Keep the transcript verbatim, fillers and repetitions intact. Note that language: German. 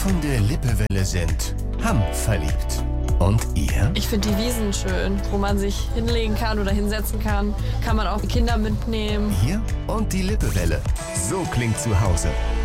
von der Lippewelle sind hamverliebt. Und ihr? Ich finde die Wiesen schön, wo man sich hinlegen kann oder hinsetzen kann. Kann man auch die Kinder mitnehmen. Hier und die Lippewelle. So klingt zu Hause.